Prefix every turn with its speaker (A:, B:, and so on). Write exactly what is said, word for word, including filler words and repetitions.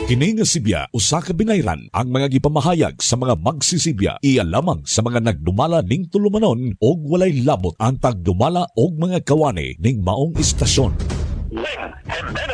A: Kini nga sibya usa ka binayran ang mga gipamahayag sa mga magsisibya iya lamang sa mga nagdumala ning tulumanon og walay labot ang pagdumala og mga kawani ning maong istasyon.